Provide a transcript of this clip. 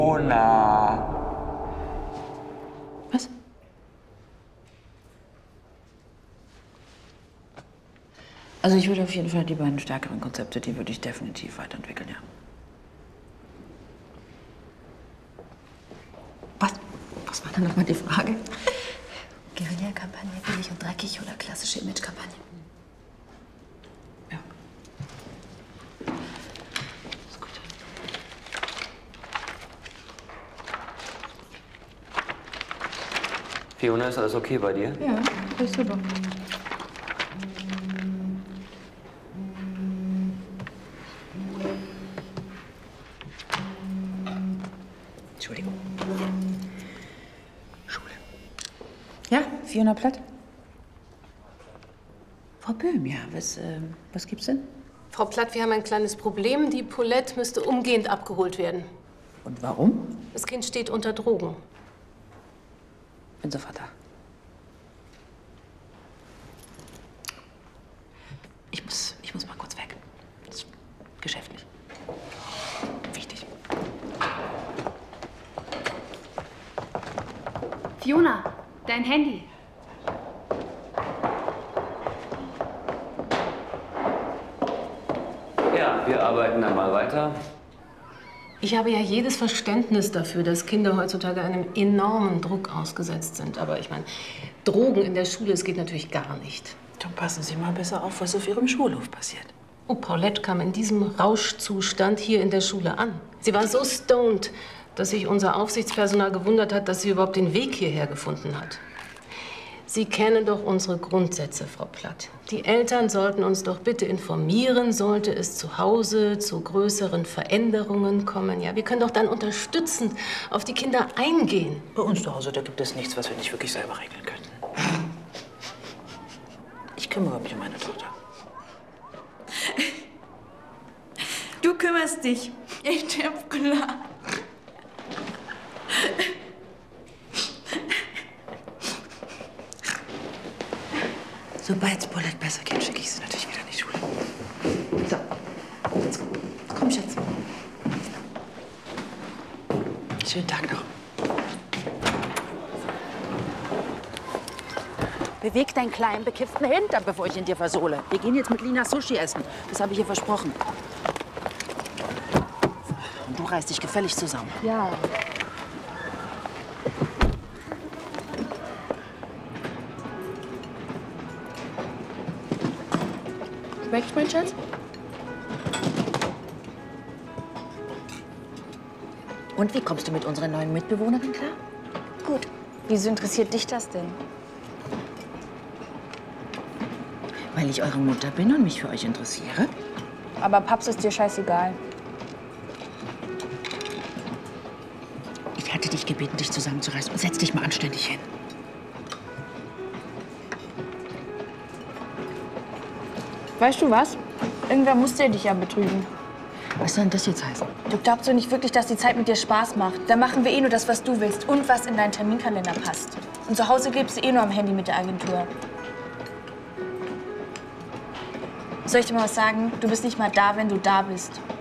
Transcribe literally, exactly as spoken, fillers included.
Fiona. Was? Also ich würde auf jeden Fall die beiden stärkeren Konzepte, die würde ich definitiv weiterentwickeln, ja. Was? Was war denn nochmal die Frage? Guerilla-Kampagne, billig und dreckig oder klassische Image-Kampagne? Ja. Ist gut. Fiona, ist alles okay bei dir? Ja, ist super. Entschuldigung. Schule. Ja, Fiona Platt? Frau Böhm, ja. Was, äh, was gibt's denn? Frau Platt, wir haben ein kleines Problem. Die Paulette müsste umgehend abgeholt werden. Und warum? Das Kind steht unter Drogen. Bin sofort da. Ich muss, ich muss mal kurz weg. Das ist geschäftlich. Wichtig. Fiona, dein Handy. Ja, wir arbeiten dann mal weiter. Ich habe ja jedes Verständnis dafür, dass Kinder heutzutage einem enormen Druck ausgesetzt sind. Aber ich meine, Drogen in der Schule, das geht natürlich gar nicht. Dann passen Sie mal besser auf, was auf Ihrem Schulhof passiert. Oh, Paulette kam in diesem Rauschzustand hier in der Schule an. Sie war so stoned, dass sich unser Aufsichtspersonal gewundert hat, dass sie überhaupt den Weg hierher gefunden hat. Sie kennen doch unsere Grundsätze, Frau Platt. Die Eltern sollten uns doch bitte informieren, sollte es zu Hause zu größeren Veränderungen kommen. Ja, wir können doch dann unterstützend auf die Kinder eingehen. Bei uns zu Hause, da gibt es nichts, was wir nicht wirklich selber regeln könnten. Ich kümmere mich um meine Tochter. Du kümmerst dich. Ich hab klar. Sobald es Paulette besser geht, schicke ich sie natürlich wieder in die Schule. So, jetzt komm, Schatz. Schönen Tag noch. Beweg deinen kleinen, bekifften Hintern, bevor ich ihn dir versohle. Wir gehen jetzt mit Lina Sushi essen. Das habe ich ihr versprochen. Und du reißt dich gefällig zusammen. Ja. Schmeckt's, mein Schatz? Und wie kommst du mit unserer neuen Mitbewohnerin klar? Gut. Wieso interessiert dich das denn? Weil ich eure Mutter bin und mich für euch interessiere. Aber Paps ist dir scheißegal. Ich hatte dich gebeten, dich zusammenzureißen. Und setz dich mal anständig hin. Weißt du was? Irgendwer musste dich ja betrügen. Was soll denn das jetzt heißen? Du glaubst doch nicht wirklich, dass die Zeit mit dir Spaß macht. Da machen wir eh nur das, was du willst und was in deinen Terminkalender passt. Und zu Hause lebst du eh nur am Handy mit der Agentur. Soll ich dir mal was sagen? Du bist nicht mal da, wenn du da bist.